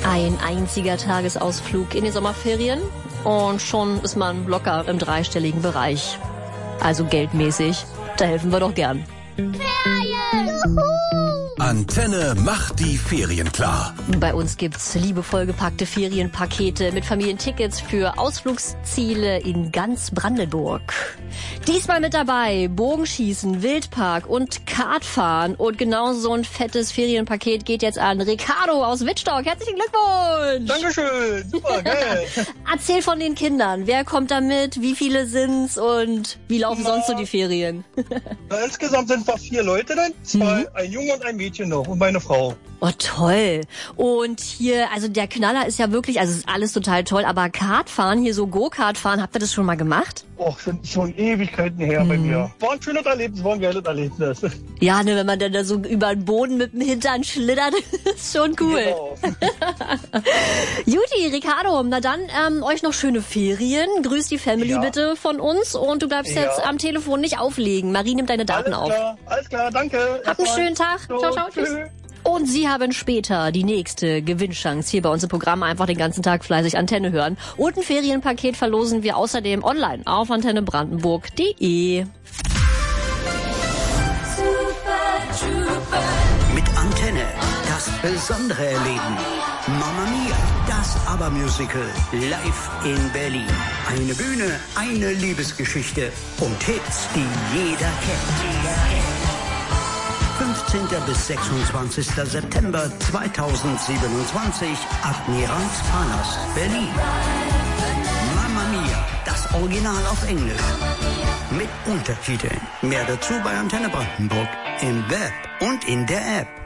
Ein einziger Tagesausflug in den Sommerferien und schon ist man locker im dreistelligen Bereich. Also geldmäßig, da helfen wir doch gern. Ferien! Juhu! Antenne macht die Ferien klar. Bei uns gibt's liebevoll gepackte Ferienpakete mit Familientickets für Ausflugsziele in ganz Brandenburg. Diesmal mit dabei Bogenschießen, Wildpark und Kartfahren. Und genau so ein fettes Ferienpaket geht jetzt an Ricardo aus Wittstock. Herzlichen Glückwunsch! Dankeschön, super, geil. Erzähl von den Kindern. Wer kommt da mit? Wie viele sind's? Und wie laufen sonst so die Ferien? Insgesamt sind wir 4 Leute dann. 2, ein Junge und ein Mädchen noch und meine Frau. Oh, toll. Und hier, also der Knaller ist ja wirklich, also es ist alles total toll, aber Kartfahren, hier so Go-Kart-Fahren, habt ihr das schon mal gemacht? Och, schon Ewigkeiten her bei mir. War ein schönes Erlebnis, war ein geiles Erlebnis. Ja, ne, wenn man dann da so über den Boden mit dem Hintern schlittert, ist schon cool. Genau. Juti, Ricardo, na dann euch noch schöne Ferien. Grüß die Family bitte von uns und du bleibst jetzt am Telefon nicht auflegen. Marie nimmt deine Daten auf. Alles klar, danke. Habt einen schönen Tag. So, Ciao, ciao, tschüss. Und Sie haben später die nächste Gewinnchance hier bei uns im Programm. Einfach den ganzen Tag fleißig Antenne hören. Und ein Ferienpaket verlosen wir außerdem online auf antennebrandenburg.de. Mit Antenne das besondere Erleben. Mamma Mia, das ABBA-Musical live in Berlin. Eine Bühne, eine Liebesgeschichte und Hits, die jeder kennt. 15. bis 26. September 2027, Admiralspalast, Berlin. Mamma Mia, das Original auf Englisch. Mit Untertiteln. Mehr dazu bei Antenne Brandenburg im Web und in der App.